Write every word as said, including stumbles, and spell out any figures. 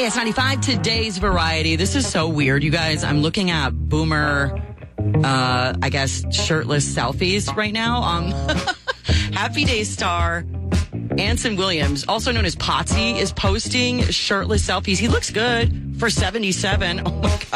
K S ninety-five, today's variety. This is so weird, you guys. I'm looking at boomer, uh, I guess, shirtless selfies right now. Um, Happy Day star Anson Williams, also known as Potsy, is posting shirtless selfies. He looks good for seventy-seven. Oh, my God.